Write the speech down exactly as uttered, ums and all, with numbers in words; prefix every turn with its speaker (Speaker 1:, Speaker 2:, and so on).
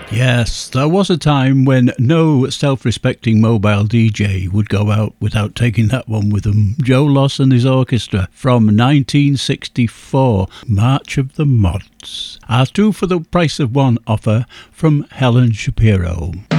Speaker 1: Yes, there was a time when no self-respecting mobile D J would go out without taking that one with them. Joe Loss and his orchestra from nineteen sixty-four, March of the Mods. Our two for the price of one offer from Helen Shapiro.